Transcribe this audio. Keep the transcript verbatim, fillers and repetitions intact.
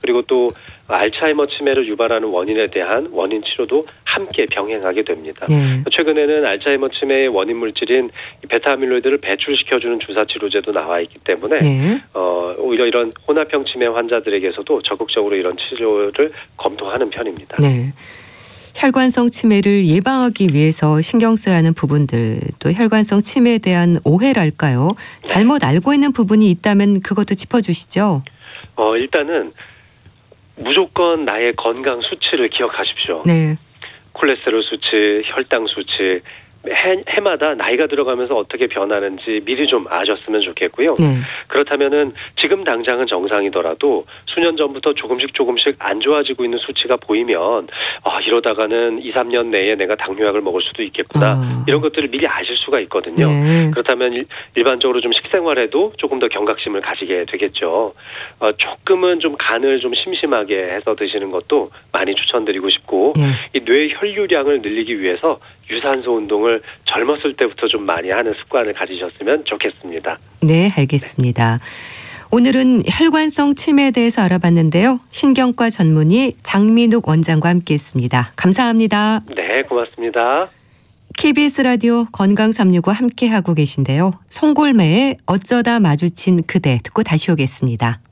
그리고 또 알츠하이머 치매를 유발하는 원인에 대한 원인 치료도 함께 병행하게 됩니다. 네. 최근에는 알츠하이머 치매의 원인 물질인 베타아밀로이드를 배출시켜주는 주사 치료제도 나와 있기 때문에 네. 어, 오히려 이런 혼합형 치매 환자들에게서도 적극적으로 이런 치료를 검토하는 편입니다. 네. 혈관성 치매를 예방하기 위해서 신경 써야 하는 부분들, 또 혈관성 치매에 대한 오해랄까요? 잘못 알고 있는 부분이 있다면 그것도 짚어주시죠. 어, 일단은 무조건 나의 건강 수치를 기억하십시오. 네. 콜레스테롤 수치, 혈당 수치, 해, 해마다 나이가 들어가면서 어떻게 변하는지 미리 좀 아셨으면 좋겠고요. 네. 그렇다면은 지금 당장은 정상이더라도 수년 전부터 조금씩 조금씩 안 좋아지고 있는 수치가 보이면 아, 이러다가는 이, 삼 년 내에 내가 당뇨약을 먹을 수도 있겠구나. 아. 이런 것들을 미리 아실 수가 있거든요. 네. 그렇다면 일, 일반적으로 좀 식생활에도 조금 더 경각심을 가지게 되겠죠. 어, 조금은 좀 간을 좀 심심하게 해서 드시는 것도 많이 추천드리고 싶고 네. 이 뇌 혈류량을 늘리기 위해서 유산소 운동을 젊었을 때부터 좀 많이 하는 습관을 가지셨으면 좋겠습니다. 네, 알겠습니다. 오늘은 혈관성 치매에 대해서 알아봤는데요. 신경과 전문의 장민욱 원장과 함께했습니다. 감사합니다. 네, 고맙습니다. 케이비에스 라디오 건강 삼육오 함께하고 계신데요. 송골매의 어쩌다 마주친 그대 듣고 다시 오겠습니다.